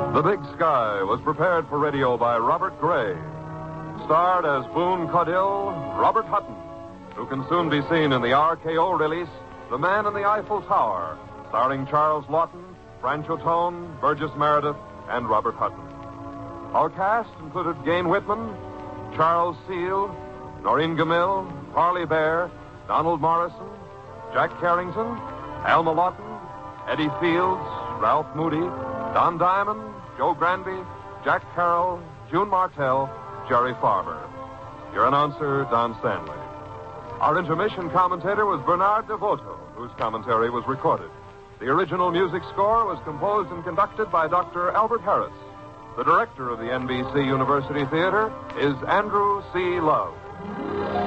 The Big Sky was prepared for radio by Robert Gray. Starred as Boone Caudill, Robert Hutton, who can soon be seen in the RKO release, The Man in the Eiffel Tower, starring Charles Lawton, Francho Tone, Burgess Meredith, and Robert Hutton. Our cast included Gain Whitman, Charles Seal, Noreen Gamil, Parley Bear, Donald Morrison, Jack Carrington, Alma Lawton, Eddie Fields, Ralph Moody, Don Diamond, Joe Granby, Jack Carroll, June Martell, Jerry Farber. Your announcer, Don Stanley. Our intermission commentator was Bernard DeVoto, whose commentary was recorded. The original music score was composed and conducted by Dr. Albert Harris. The director of the NBC University Theater is Andrew C. Love.